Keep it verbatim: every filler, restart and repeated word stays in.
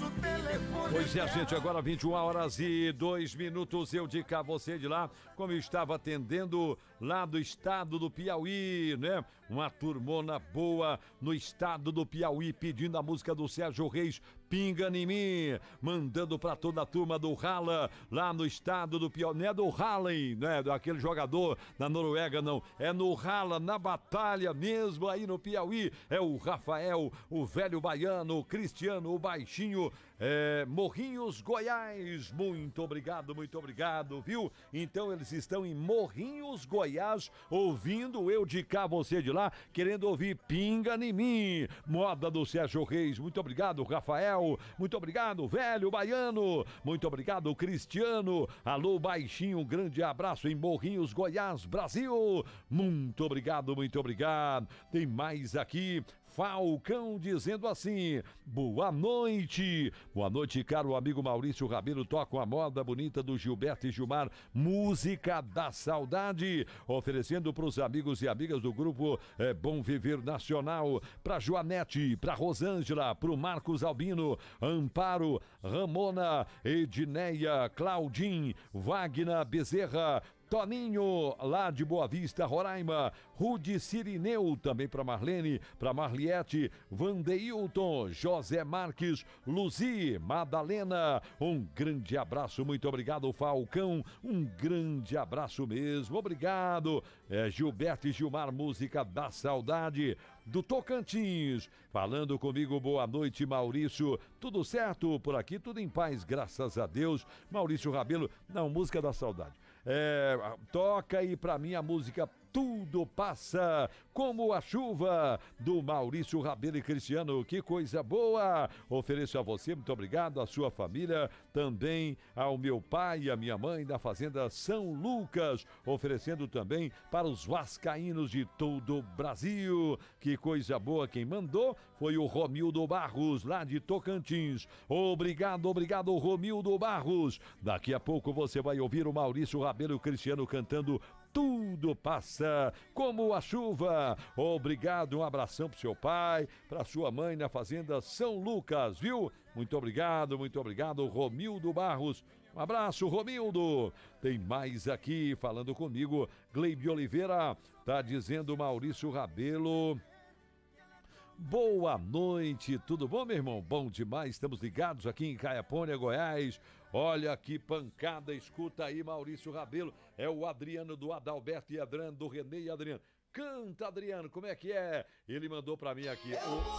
nosso telefone. Pois é, gente, agora vinte e uma horas e dois minutos, eu de cá, você de lá, como eu estava atendendo lá do estado do Piauí, né? Uma turmona boa no estado do Piauí, pedindo a música do Sérgio Reis, Pinga em Mim, mandando pra toda a turma do Rala, lá no estado do Piauí. Não é do Haaland, né? Daquele jogador da Noruega, não. É no Rala, na batalha mesmo, aí no Piauí. É o Rafael, o velho baiano, o Cristiano, o baixinho, é, Morrinhos, Goiás. Muito obrigado, muito obrigado, viu? Então eles estão em Morrinhos, Goiás, ouvindo eu de cá, você de lá, querendo ouvir Pinga em Mim, moda do Sérgio Reis. Muito obrigado, Rafael. Muito obrigado, velho baiano. Muito obrigado, Cristiano. Alô, baixinho, um grande abraço em Morrinhos, Goiás, Brasil. Muito obrigado, muito obrigado. Tem mais aqui, Falcão dizendo assim: boa noite. Boa noite, caro amigo Maurício Rabelo. Toca a moda bonita do Gilberto e Gilmar, música da saudade, oferecendo para os amigos e amigas do grupo é, Bom Viver Nacional, para Joanete, para Rosângela, para o Marcos Albino, Amparo, Ramona, Edneia, Claudin, Wagner Bezerra, Toninho, lá de Boa Vista, Roraima, Rude Cirineu, também para Marlene, para Marliette, Vandeilton, José Marques, Luzi, Madalena, um grande abraço, muito obrigado, Falcão, um grande abraço mesmo, obrigado, é, Gilberto e Gilmar, música da saudade, do Tocantins, falando comigo, boa noite, Maurício, tudo certo por aqui, tudo em paz, graças a Deus, Maurício Rabelo, não, música da saudade. É, toca aí pra mim a música Tudo Passa Como a Chuva, do Maurício Rabelo e Cristiano. Que coisa boa! Ofereço a você, muito obrigado, a sua família, também ao meu pai e a minha mãe da Fazenda São Lucas, oferecendo também para os vascaínos de todo o Brasil. Que coisa boa, quem mandou foi o Romildo Barros, lá de Tocantins. Obrigado, obrigado, Romildo Barros. Daqui a pouco você vai ouvir o Maurício Rabelo e o Cristiano cantando Tudo Passa Como a Chuva. Obrigado, um abração pro seu pai, pra sua mãe na Fazenda São Lucas, viu? Muito obrigado, muito obrigado, Romildo Barros. Um abraço, Romildo. Tem mais aqui falando comigo, Gleibe Oliveira, tá dizendo Maurício Rabelo. Boa noite, tudo bom, meu irmão? Bom demais, estamos ligados aqui em Caiapônia, Goiás. Olha que pancada, escuta aí, Maurício Rabelo. É o Adriano do Adalberto e Adriano, do Renê e Adriano. Canta, Adriano, como é que é? Ele mandou pra mim aqui. O...